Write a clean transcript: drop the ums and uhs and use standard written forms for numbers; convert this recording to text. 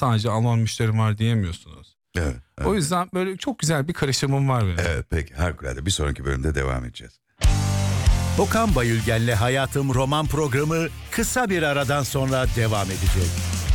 sadece Alman müşterim var diyemiyorsunuz. Evet, evet. O yüzden böyle çok güzel bir karışımım var benim. Evet, peki, harikulade. Bir sonraki bölümde devam edeceğiz. Okan Bayülgen'le Hayatım roman programı kısa bir aradan sonra devam edecek.